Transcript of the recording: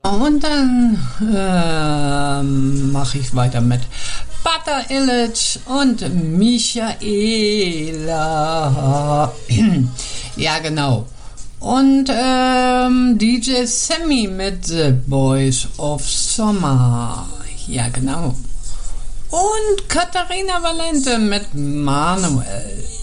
Und dann mache ich weiter mit Butter Illich und Michaela. Ja, genau. Und DJ Sammy mit The Boys of Summer. Ja, genau. Und Katharina Valente mit Manuel.